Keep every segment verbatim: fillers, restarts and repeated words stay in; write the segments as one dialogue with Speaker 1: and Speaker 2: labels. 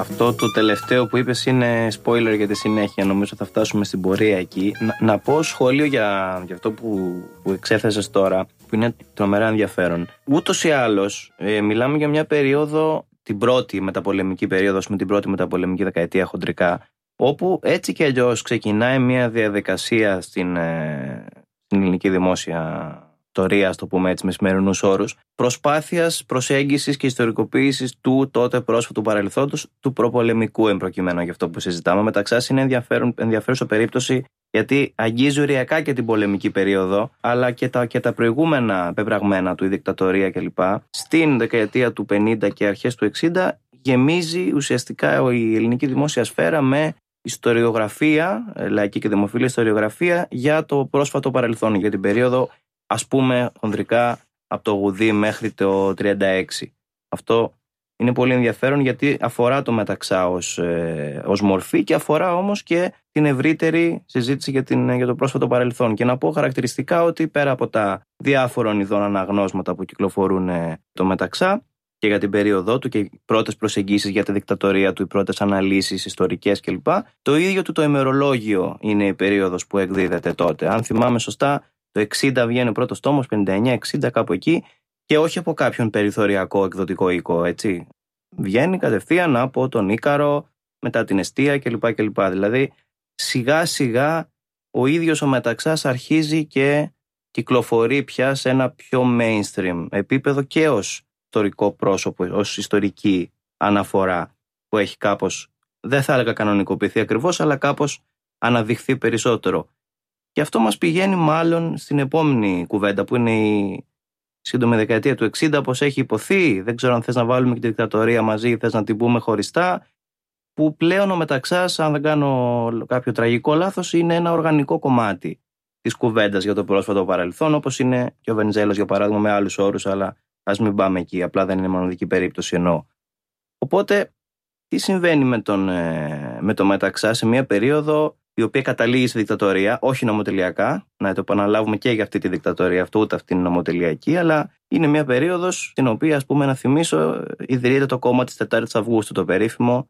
Speaker 1: Αυτό το τελευταίο που είπες είναι spoiler για τη συνέχεια. Νομίζω θα φτάσουμε στην πορεία εκεί. Να, να πω σχόλιο για, για αυτό που, που εξέθεσες τώρα, που είναι τρομερά ενδιαφέρον. Ούτως ή άλλως, ε, μιλάμε για μια περίοδο, την πρώτη μεταπολεμική περίοδο, με την πρώτη μεταπολεμική δεκαετία χοντρικά, όπου έτσι και αλλιώς ξεκινάει μια διαδικασία στην, ε, στην ελληνική δημόσια ιστορία, ας το πούμε έτσι με σημερινούς όρους, προσπάθειας προσέγγισης και ιστορικοποίησης του τότε πρόσφατου παρελθόντος, του προπολεμικού εμπροκειμένου για αυτό που συζητάμε. Μεταξάς είναι ενδιαφέρον, ενδιαφέρουσα περίπτωση, γιατί αγγίζει οριακά και την πολεμική περίοδο, αλλά και τα, και τα προηγούμενα πεπραγμένα του, η δικτατορία κλπ. Στην δεκαετία του πενήντα και αρχές του εξήντα γεμίζει ουσιαστικά η ελληνική δημόσια σφαίρα με ιστοριογραφία, λαϊκή και δημοφιλή ιστοριογραφία για το πρόσφατο παρελθόν, για την περίοδο, ας πούμε χονδρικά από το Γουδί μέχρι το τριάντα έξι. Αυτό είναι πολύ ενδιαφέρον γιατί αφορά το Μεταξά ως, ε, ως μορφή και αφορά όμως και την ευρύτερη συζήτηση για, την, για το πρόσφατο παρελθόν. Και να πω χαρακτηριστικά ότι πέρα από τα διάφορων ειδών αναγνώσματα που κυκλοφορούν ε, το Μεταξά και για την περίοδό του και οι πρώτες προσεγγίσεις για τη δικτατορία του, οι πρώτες αναλύσεις ιστορικές κλπ. Το ίδιο του το ημερολόγιο είναι η περίοδος που εκδίδεται τότε. Αν θυμάμαι σωστά, το εξήντα βγαίνει ο πρώτος τόμος, πενήντα εννιά εξήντα κάπου εκεί, και όχι από κάποιον περιθωριακό εκδοτικό οίκο, έτσι. Βγαίνει κατευθείαν από τον Ίκαρο, μετά την Εστία κλπ. κλπ. Δηλαδή, σιγά σιγά ο ίδιος ο Μεταξάς αρχίζει και κυκλοφορεί πια σε ένα πιο mainstream επίπεδο και ως ιστορικό πρόσωπο, ως ιστορική αναφορά που έχει κάπως, δεν θα έλεγα κανονικοποιηθεί ακριβώς, αλλά κάπως αναδειχθεί περισσότερο. Και αυτό μας πηγαίνει μάλλον στην επόμενη κουβέντα που είναι η σύντομη δεκαετία του εξήντα, όπως έχει υποθεί. Δεν ξέρω αν θες να βάλουμε και τη δικτατορία μαζί ή θες να την πούμε χωριστά, που πλέον ο Μεταξάς, αν δεν κάνω κάποιο τραγικό λάθος, είναι ένα οργανικό κομμάτι της κουβέντας για το πρόσφατο παρελθόν, όπως είναι και ο Βενιζέλος για παράδειγμα με άλλους όρους, αλλά ας μην πάμε εκεί, απλά δεν είναι μοναδική περίπτωση εννοώ. Οπότε, τι συμβαίνει με τον, με τον Μεταξά σε μια περίοδο η οποία καταλήγει στη δικτατορία, όχι νομοτελειακά, να το επαναλάβουμε και για αυτή τη δικτατορία, αυτό ούτε αυτή είναι νομοτελειακή, αλλά είναι μια περίοδος στην οποία, ας πούμε, να θυμίσω, ιδρύεται το κόμμα της τετάρτης Αυγούστου, το περίφημο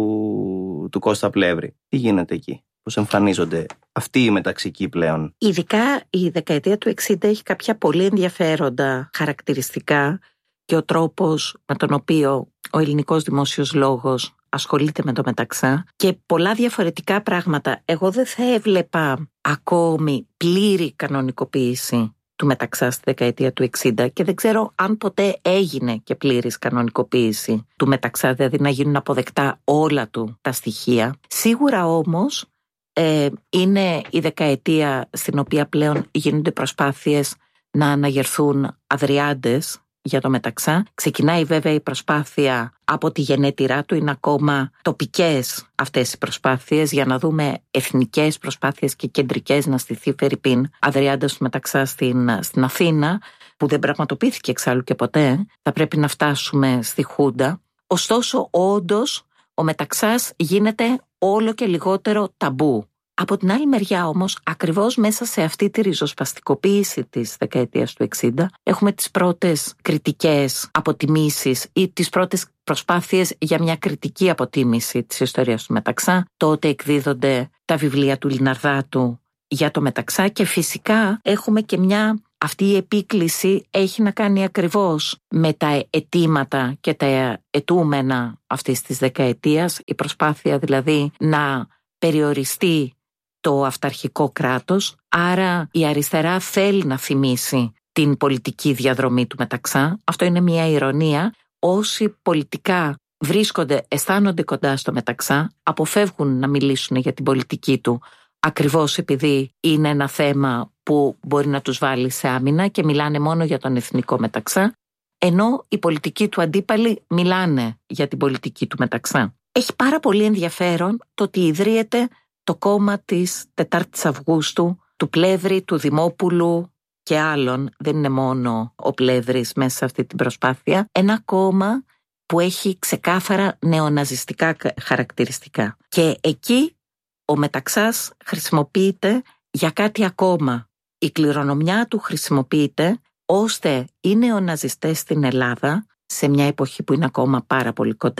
Speaker 1: του, του Κώστα Πλεύρη. Τι γίνεται εκεί, πώς εμφανίζονται αυτοί οι μεταξικοί πλέον?
Speaker 2: Ειδικά η δεκαετία του εξήντα έχει κάποια πολύ ενδιαφέροντα χαρακτηριστικά και ο τρόπος με τον οποίο ο ελληνικός δημόσιος λόγος ασχολείται με το Μεταξά και πολλά διαφορετικά πράγματα. Εγώ δεν θα έβλεπα ακόμη πλήρη κανονικοποίηση του Μεταξά στη δεκαετία του εξήντα και δεν ξέρω αν ποτέ έγινε και πλήρης κανονικοποίηση του Μεταξά, δηλαδή να γίνουν αποδεκτά όλα του τα στοιχεία. Σίγουρα όμως ε, είναι η δεκαετία στην οποία πλέον γίνονται προσπάθειες να αναγερθούν αδριάντες για το Μεταξά. Ξεκινάει βέβαια η προσπάθεια από τη γενέτειρά του, είναι ακόμα τοπικές αυτές οι προσπάθειες για να δούμε εθνικές προσπάθειες και κεντρικές να στηθεί φερειπίν αδριάντας του Μεταξά στην, στην Αθήνα, που δεν πραγματοποιήθηκε εξάλλου και ποτέ. Θα πρέπει να φτάσουμε στη Χούντα. Ωστόσο, όντως, ο Μεταξάς γίνεται όλο και λιγότερο ταμπού. Από την άλλη μεριά όμως, ακριβώς μέσα σε αυτή τη ριζοσπαστικοποίηση της δεκαετίας του εξήντα, έχουμε τις πρώτες κριτικές αποτιμήσεις ή τις πρώτες προσπάθειες για μια κριτική αποτίμηση της ιστορίας του Μεταξά. Τότε εκδίδονται τα βιβλία του Λιναρδάτου για το Μεταξά και φυσικά έχουμε και μια... Αυτή η επίκληση έχει να κάνει ακριβώς με τα αιτήματα και τα αιτούμενα αυτής της δεκαετίας, η προσπάθεια δηλαδή να περιοριστεί το αυταρχικό κράτος, άρα η αριστερά θέλει να θυμίσει την πολιτική διαδρομή του Μεταξά. Αυτό είναι μια ηρωνία. Όσοι πολιτικά βρίσκονται, αισθάνονται κοντά στο Μεταξά, αποφεύγουν να μιλήσουν για την πολιτική του, ακριβώς επειδή είναι ένα θέμα που μπορεί να τους βάλει σε άμυνα και μιλάνε μόνο για τον εθνικό Μεταξά, ενώ οι πολιτικοί του αντίπαλοι μιλάνε για την πολιτική του Μεταξά. Έχει πάρα πολύ ενδιαφέρον το ότι ιδρύεται το κόμμα της τετάρτης Αυγούστου, του Πλεύρη, του Δημόπουλου και άλλων, δεν είναι μόνο ο Πλεύρης μέσα σε αυτή την προσπάθεια, ένα κόμμα που έχει ξεκάθαρα νεοναζιστικά χαρακτηριστικά. Και εκεί ο Μεταξάς χρησιμοποιείται για κάτι ακόμα. Η κληρονομιά του χρησιμοποιείται ώστε οι νεοναζιστές στην Ελλάδα, σε μια εποχή που είναι ακόμα πάρα πολύ κοντά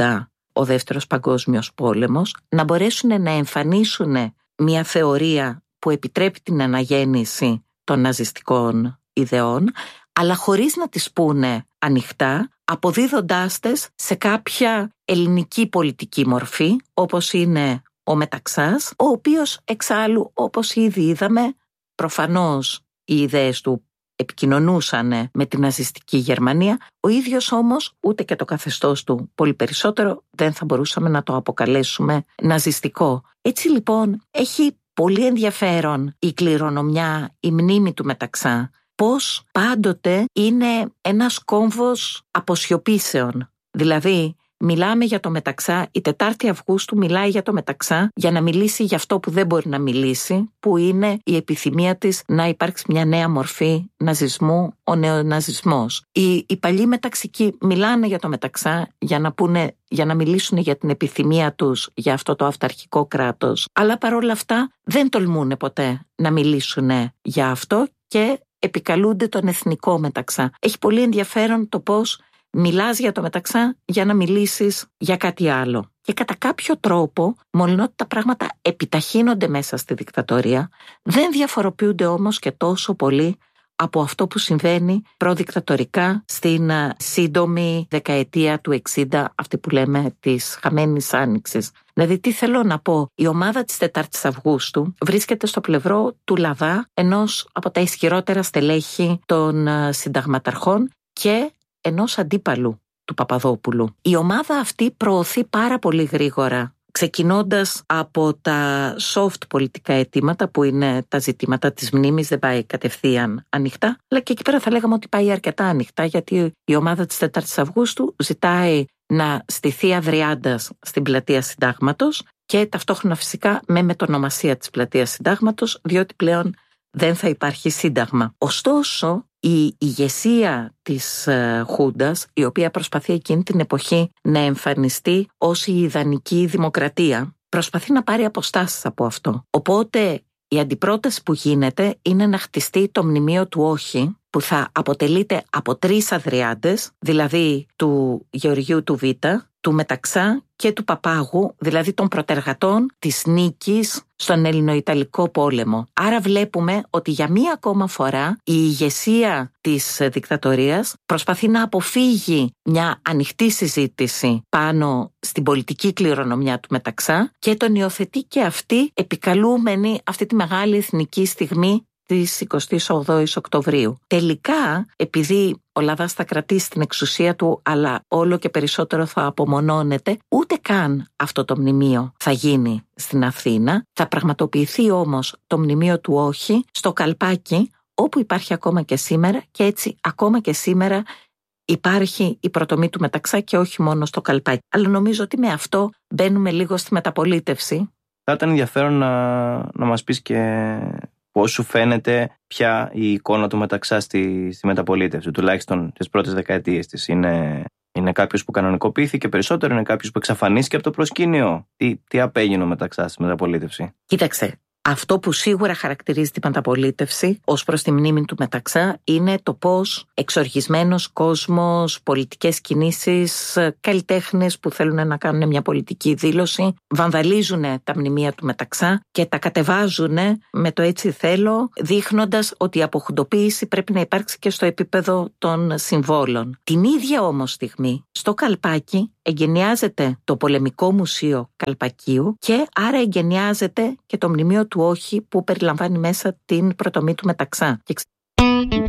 Speaker 2: ο Δεύτερος Παγκόσμιος Πόλεμος, να μπορέσουν να εμφανίσουν μια θεωρία που επιτρέπει την αναγέννηση των ναζιστικών ιδεών, αλλά χωρίς να τις πούνε ανοιχτά, αποδίδοντάς τες σε κάποια ελληνική πολιτική μορφή, όπως είναι ο Μεταξάς, ο οποίος εξάλλου, όπως ήδη είδαμε, προφανώς οι ιδέες του επικοινωνούσαν με την ναζιστική Γερμανία, ο ίδιος όμως, ούτε και το καθεστώς του πολύ περισσότερο, δεν θα μπορούσαμε να το αποκαλέσουμε ναζιστικό. Έτσι λοιπόν έχει πολύ ενδιαφέρον η κληρονομιά, η μνήμη του Μεταξά, πώς πάντοτε είναι ένας κόμβος αποσιωπήσεων. Δηλαδή, μιλάμε για το Μεταξά, η Τετάρτη Αυγούστου μιλάει για το Μεταξά για να μιλήσει για αυτό που δεν μπορεί να μιλήσει, που είναι η επιθυμία της να υπάρξει μια νέα μορφή ναζισμού, ο νεοναζισμός. Οι, οι παλιοί μεταξικοί μιλάνε για το Μεταξά για να, πούνε, για να μιλήσουν για την επιθυμία τους για αυτό το αυταρχικό κράτος, αλλά παρόλα αυτά δεν τολμούν ποτέ να μιλήσουν για αυτό και επικαλούνται τον εθνικό Μεταξά. Έχει πολύ ενδιαφέρον το πώς μιλάς για το Μεταξά για να μιλήσεις για κάτι άλλο. Και κατά κάποιο τρόπο, μολονότι τα πράγματα επιταχύνονται μέσα στη δικτατορία, δεν διαφοροποιούνται όμως και τόσο πολύ από αυτό που συμβαίνει προδικτατορικά στην σύντομη δεκαετία του εξήντα, αυτή που λέμε της χαμένης άνοιξης. Δηλαδή, τι θέλω να πω, η ομάδα της Τετάρτης Αυγούστου βρίσκεται στο πλευρό του Λαδά, ενός από τα ισχυρότερα στελέχη των συνταγματαρχών και ενός αντίπαλου του Παπαδόπουλου. Η ομάδα αυτή προωθεί πάρα πολύ γρήγορα, ξεκινώντας από τα soft πολιτικά αιτήματα που είναι τα ζητήματα της μνήμης, δεν πάει κατευθείαν ανοιχτά, αλλά και εκεί πέρα θα λέγαμε ότι πάει αρκετά ανοιχτά, γιατί η ομάδα της Τετάρτης Αυγούστου ζητάει να στηθεί Αδριάντας στην πλατεία Συντάγματος και ταυτόχρονα φυσικά με μετονομασία της πλατείας Συντάγματος, διότι πλέον δεν θα υπάρχει σύνταγμα. Ωστόσο, η ηγεσία της uh, Χούντας, η οποία προσπαθεί εκείνη την εποχή να εμφανιστεί ως η ιδανική δημοκρατία, προσπαθεί να πάρει αποστάσεις από αυτό. Οπότε η αντιπρόταση που γίνεται είναι να χτιστεί το μνημείο του όχι, που θα αποτελείται από τρεις Αδριάντες, δηλαδή του Γεωργίου του Β, του Μεταξά και του Παπάγου, δηλαδή των προτεργατών της νίκης στον Ελληνοϊταλικό πόλεμο. Άρα βλέπουμε ότι για μία ακόμα φορά η ηγεσία της δικτατορίας προσπαθεί να αποφύγει μια ανοιχτή συζήτηση πάνω στην πολιτική κληρονομιά του Μεταξά και τον υιοθετεί και αυτή επικαλούμενη αυτή τη μεγάλη εθνική στιγμή της εικοστής ογδόης Οκτωβρίου. Τελικά, επειδή ο Λαδάς θα κρατήσει την εξουσία του, αλλά όλο και περισσότερο θα απομονώνεται, ούτε καν αυτό το μνημείο θα γίνει στην Αθήνα. Θα πραγματοποιηθεί όμως το μνημείο του όχι στο Καλπάκι, όπου υπάρχει ακόμα και σήμερα, και έτσι ακόμα και σήμερα υπάρχει η προτομή του Μεταξά και όχι μόνο στο Καλπάκι. Αλλά νομίζω ότι με αυτό μπαίνουμε λίγο στη μεταπολίτευση.
Speaker 1: Θα ήταν ενδιαφέρον να, να μας πεις και πώς σου φαίνεται πια η εικόνα του Μεταξά στη, στη μεταπολίτευση, τουλάχιστον τις πρώτες δεκαετίες της. Είναι, είναι κάποιος που κανονικοποιήθηκε περισσότερο, είναι κάποιος που εξαφανίστηκε από το προσκήνιο. Τι, τι απέγινε ο Μεταξά στη μεταπολίτευση?
Speaker 2: Κοίταξε, αυτό που σίγουρα χαρακτηρίζει τη μεταπολίτευση ως προς τη μνήμη του Μεταξά είναι το πώς εξοργισμένος κόσμος, πολιτικές κινήσεις, καλλιτέχνες που θέλουν να κάνουν μια πολιτική δήλωση βανδαλίζουν τα μνημεία του Μεταξά και τα κατεβάζουν με το έτσι θέλω, δείχνοντας ότι η αποχουντοποίηση πρέπει να υπάρξει και στο επίπεδο των συμβόλων. Την ίδια όμως στιγμή στο Καλπάκι εγκαινιάζεται το Πολεμικό Μουσείο Καλπακίου και άρα εγκαινιάζεται και το μνημείο του όχι που περιλαμβάνει μέσα την προτομή του Μεταξά.